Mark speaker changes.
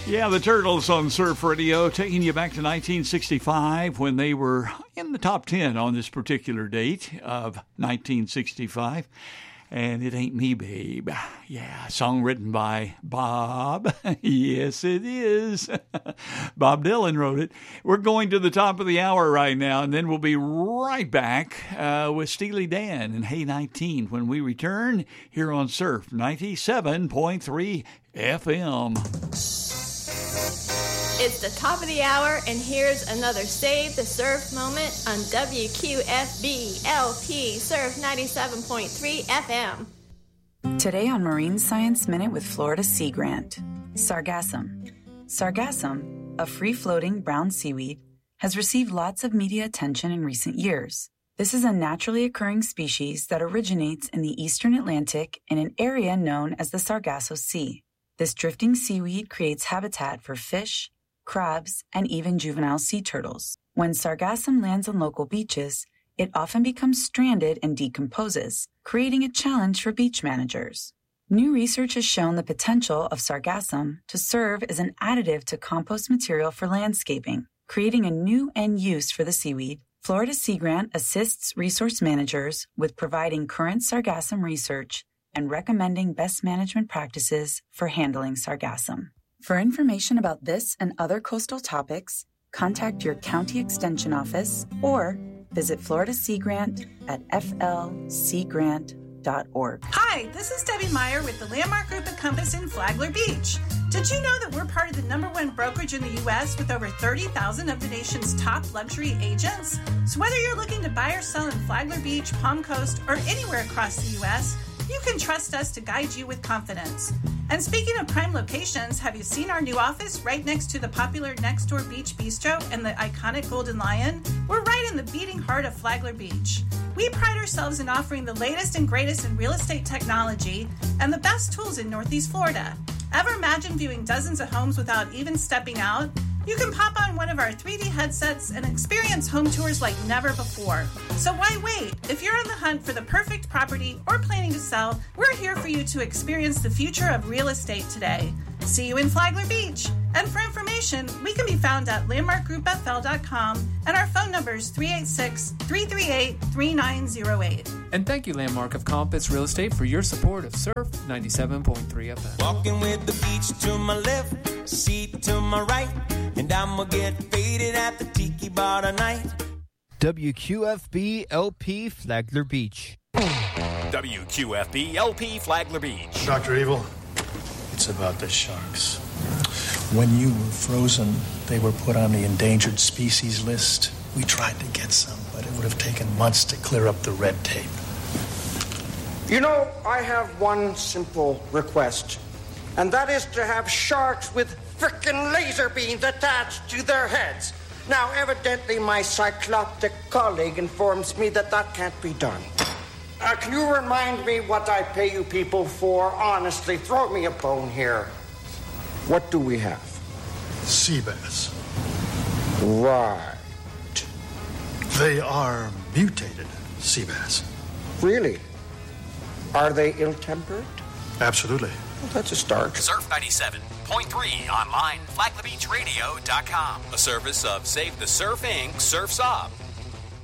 Speaker 1: Yeah, the Turtles on Surf Radio, taking you back to 1965 when they were in the top 10 on this particular date of 1965. And It Ain't Me, Babe. Yeah, song written by Bob. Yes, it is. Bob Dylan wrote it. We're going to the top of the hour right now, and then we'll be right back with Steely Dan and Hey 19 when we return here on Surf 97.3 FM.
Speaker 2: It's the top of the hour, and here's another Save the Surf moment on WQFB LP Surf 97.3 FM.
Speaker 3: Today on Marine Science Minute with Florida Sea Grant. Sargassum. Sargassum, a free-floating brown seaweed, has received lots of media attention in recent years. This is a naturally occurring species that originates in the eastern Atlantic in an area known as the Sargasso Sea. This drifting seaweed creates habitat for fish, crabs, and even juvenile sea turtles. When sargassum lands on local beaches, it often becomes stranded and decomposes, creating a challenge for beach managers. New research has shown the potential of sargassum to serve as an additive to compost material for landscaping, creating a new end use for the seaweed. Florida Sea Grant assists resource managers with providing current sargassum research and recommending best management practices for handling sargassum. For information about this and other coastal topics, contact your county extension office or visit Florida Sea Grant at flseagrant.org.
Speaker 4: Hi, this is Debbie Meyer with the Landmark Group at Compass in Flagler Beach. Did you know that we're part of the #1 brokerage in the U.S. with over 30,000 of the nation's top luxury agents? So whether you're looking to buy or sell in Flagler Beach, Palm Coast, or anywhere across the U.S., you can trust us to guide you with confidence. And speaking of prime locations, have you seen our new office right next to the popular Next Door Beach Bistro and the iconic Golden Lion? We're right in the beating heart of Flagler Beach. We pride ourselves in offering the latest and greatest in real estate technology and the best tools in Northeast Florida. Ever imagine viewing dozens of homes without even stepping out? You can pop on one of our 3D headsets and experience home tours like never before. So why wait? If you're on the hunt for the perfect property or planning to sell, we're here for you to experience the future of real estate today. See you in Flagler Beach. And for information, we can be found at landmarkgroupfl.com, and our phone number is 386-338-3908.
Speaker 5: And thank you, Landmark of Compass Real Estate, for your support of Surf 97.3 FM.
Speaker 6: Walking with the beach to my left, seat to my right, and I'ma get faded at the tiki bar tonight.
Speaker 7: WQFB LP Flagler Beach.
Speaker 8: WQFB LP Flagler Beach.
Speaker 9: Dr. Evil, it's about the sharks. When you were frozen, they were put on the endangered species list. We tried to get some, but it would have taken months to clear up the red tape.
Speaker 10: You know, I have one simple request, and that is to have sharks with frickin' laser beams attached to their heads. Now, evidently, my cycloptic colleague informs me that that can't be done. Can you remind me what I pay you people for? Honestly, throw me a bone here. What do we have?
Speaker 9: Sea bass.
Speaker 10: Right.
Speaker 9: They are mutated sea bass.
Speaker 10: Really? Are they ill-tempered?
Speaker 9: Absolutely.
Speaker 10: Well, that's a start.
Speaker 8: Surf 97.3 online, FlaglerBeachRadio.com. A service of Save the Surf Inc., Surf's Up.